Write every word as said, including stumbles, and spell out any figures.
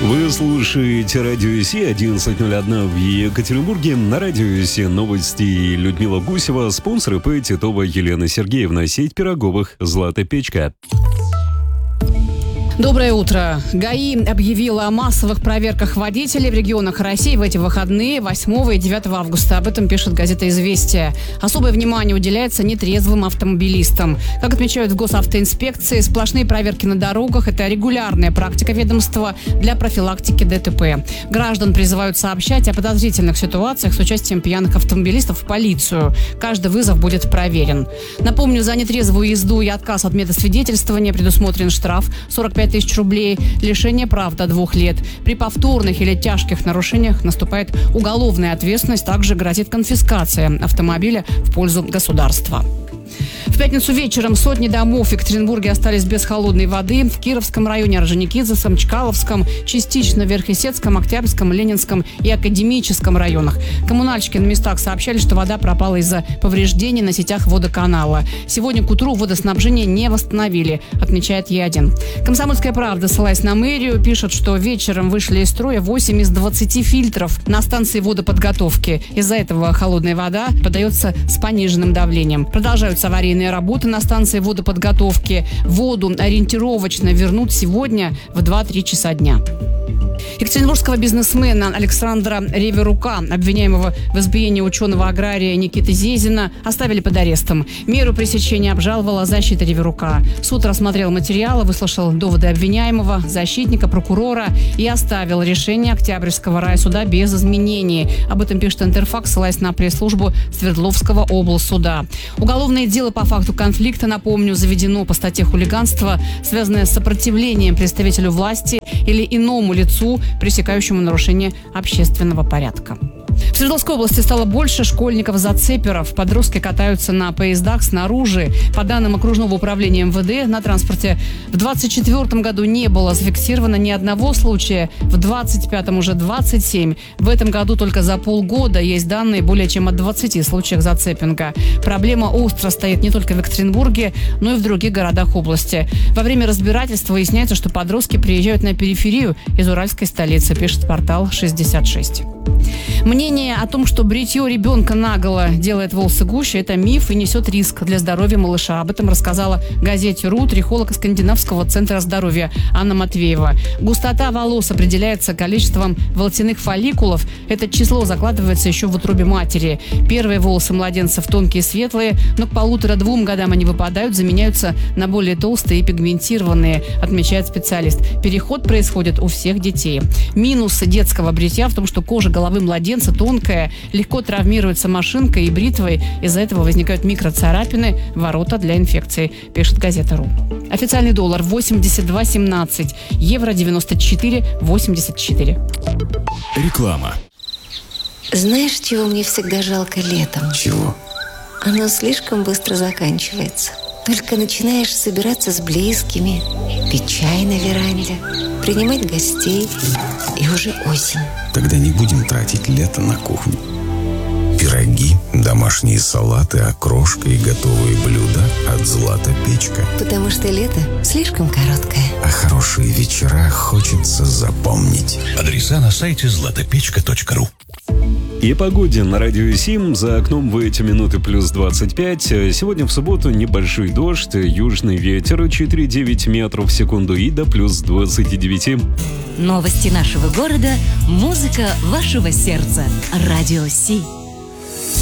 Вы слушаете Радио Си, одиннадцать ноль один в Екатеринбурге. На Радио Си новости. Людмила Гусева, спонсор ИП Титова Елена Сергеевна, сеть пироговых «Злата Печка». Доброе утро. ГАИ объявила о массовых проверках водителей в регионах России в эти выходные восьмого и девятого августа. Об этом пишет газета «Известия». Особое внимание уделяется нетрезвым автомобилистам. Как отмечают в госавтоинспекции, сплошные проверки на дорогах – это регулярная практика ведомства для профилактики ДТП. Граждан призывают сообщать о подозрительных ситуациях с участием пьяных автомобилистов в полицию. Каждый вызов будет проверен. Напомню, за нетрезвую езду и отказ от медосвидетельствования предусмотрен штраф сорок пять тысяч рублей, лишение прав до двух лет. При повторных или тяжких нарушениях наступает уголовная ответственность, также грозит конфискация автомобиля в пользу государства. В пятницу вечером сотни домов в Екатеринбурге остались без холодной воды. В Кировском районе, Орджоникидзевском, Чкаловском, частично в Верхесецком, Октябрьском, Ленинском и Академическом районах. Коммунальщики на местах сообщали, что вода пропала из-за повреждений на сетях водоканала. Сегодня к утру водоснабжение не восстановили, отмечает Е один. «Комсомольская правда», ссылаясь на мэрию, пишет, что вечером вышли из строя восемь из двадцати фильтров на станции водоподготовки. Из-за этого холодная вода подается с пониженным давлением. Продолжаются аварийные работы на станции водоподготовки. Воду ориентировочно вернут сегодня в два-три часа дня. Екатеринбургского бизнесмена Александра Реверука, обвиняемого в избиении ученого-агрария Никиты Зезина, оставили под арестом. Меру пресечения обжаловала защита Реверука. Суд рассмотрел материалы, выслушал доводы обвиняемого, защитника, прокурора и оставил решение Октябрьского райсуда без изменений. Об этом пишет Интерфакс, ссылаясь на пресс-службу Свердловского облсуда. Уголовное дело по факту конфликта, напомню, заведено по статье хулиганства, связанное с сопротивлением представителю власти или иному лицу, пресекающему нарушение общественного порядка. В Свердловской области стало больше школьников-зацеперов. Подростки катаются на поездах снаружи. По данным окружного управления эм вэ дэ, на транспорте в двадцать четвёртом году не было зафиксировано ни одного случая, в двадцать пятом уже двадцать семь. В этом году только за полгода есть данные более чем о двадцати случаях зацепинга. Проблема остро стоит не только в Екатеринбурге, но и в других городах области. Во время разбирательства выясняется, что подростки приезжают на периферию из уральской столицы, пишет портал шестьдесят шесть. Мнение о том, что бритье ребенка наголо делает волосы гуще, это миф и несет риск для здоровья малыша. Об этом рассказала газете РУ трихолог Скандинавского центра здоровья Анна Матвеева. Густота волос определяется количеством волосяных фолликулов. Это число закладывается еще в утробе матери. Первые волосы младенцев тонкие и светлые, но к полутора-двум годам они выпадают, заменяются на более толстые и пигментированные, отмечает специалист. Переход происходит у всех детей. Минусы детского бритья в том, что кожа головы младенца тонкая, легко травмируется машинкой и бритвой. Из-за этого возникают микроцарапины, ворота для инфекции, пишет газета РУ. Официальный доллар восемьдесят два семнадцать, евро девяносто четыре восемьдесят четыре. Реклама. Знаешь, чего мне всегда жалко летом? Чего? Оно слишком быстро заканчивается. Только начинаешь собираться с близкими, пить чай на веранде, принимать гостей, и уже осень. Тогда не будем тратить лето на кухню. Пироги, домашние салаты, окрошка и готовые блюда от «Злата Печка». Потому что лето слишком короткое. А хорошие вечера хочется запомнить. Адреса на сайте злата печка точка ру. И погоде на Радио Сим. За окном в эти минуты плюс двадцать пять. Сегодня в субботу небольшой дождь, южный ветер четыре-девять метров в секунду и до плюс двадцати девяти. Новости нашего города, музыка вашего сердца. Радио Си.